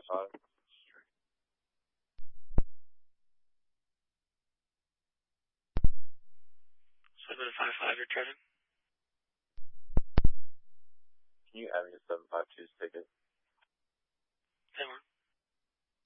755, you're turning. Can you add me a 752's ticket? 10-1.